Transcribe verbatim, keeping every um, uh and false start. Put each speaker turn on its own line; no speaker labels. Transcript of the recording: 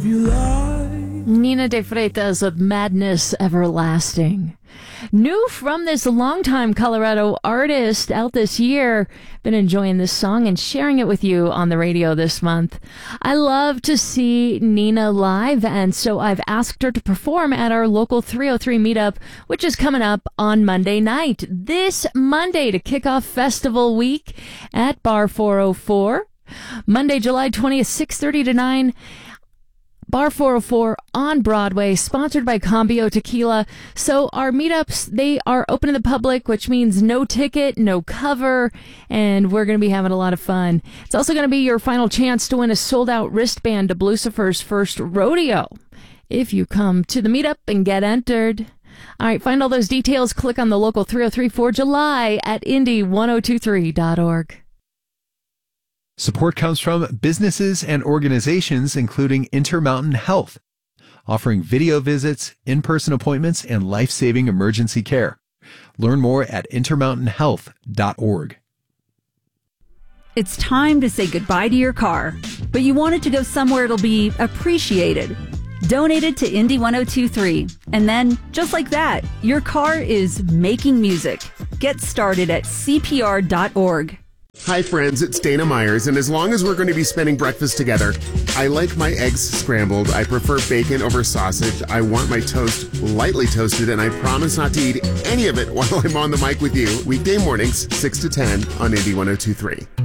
if you like.
Nina de Freitas with Madness Everlasting. New from this longtime Colorado artist out this year. Been enjoying this song and sharing it with you on the radio this month. I love to see Nina live, and so I've asked her to perform at our local three oh three meetup, which is coming up on Monday night. This Monday to kick off festival week at Bar four oh four. Monday, July twentieth, six thirty to nine. Bar four oh four on Broadway, sponsored by Cambio Tequila. So our meetups, they are open to the public, which means no ticket, no cover, and we're going to be having a lot of fun. It's also going to be your final chance to win a sold-out wristband to Lucifer's first rodeo if you come to the meetup and get entered. All right, find all those details. Click on the local three oh three for July at indy ten twenty-three dot org.
Support comes from businesses and organizations including Intermountain Health, offering video visits, in-person appointments, and life-saving emergency care. Learn more at intermountain health dot org.
It's time to say goodbye to your car, but you want it to go somewhere it'll be appreciated. Donate it to Indy ten twenty-three. And then, just like that, your car is making music. Get started at C P R dot org.
Hi friends, it's Dana Myers, and as long as we're going to be spending breakfast together, I like my eggs scrambled, I prefer bacon over sausage, I want my toast lightly toasted, and I promise not to eat any of it while I'm on the mic with you, weekday mornings, six to ten on Indy ten twenty-three.